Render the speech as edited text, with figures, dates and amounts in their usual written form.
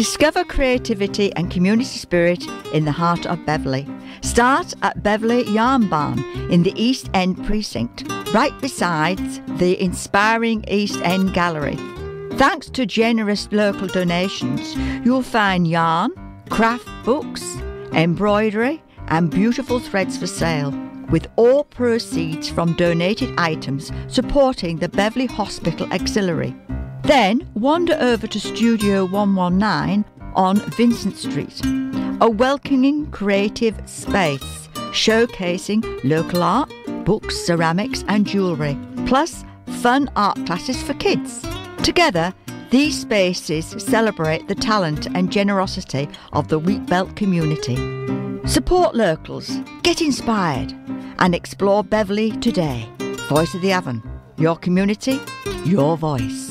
Discover creativity and community spirit in the heart of Beverley. Start at Beverley Yarn Barn in the East End precinct, right beside the inspiring East End Gallery. Thanks to generous local donations, you'll find yarn, craft books, embroidery and beautiful threads for sale, with all proceeds from donated items supporting the Beverley Hospital Auxiliary. Then wander over to Studio 119 on Vincent Street, a welcoming creative space showcasing local art, books, ceramics and jewellery, plus fun art classes for kids. Together, these spaces celebrate the talent and generosity of the Wheatbelt community. Support locals, get inspired and explore Beverley today. Voice of the Avon, your community, your voice.